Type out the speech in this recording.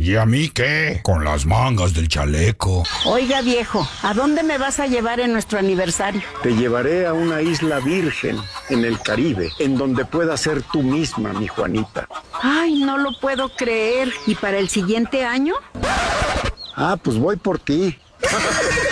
¿Y a mí qué? Con las mangas del chaleco. Oiga, viejo, ¿a dónde me vas a llevar en nuestro aniversario? Te llevaré a una isla virgen en el Caribe, en donde puedas ser tú misma, mi Juanita. Ay, no lo puedo creer. ¿Y para el siguiente año? Ah, pues voy por ti.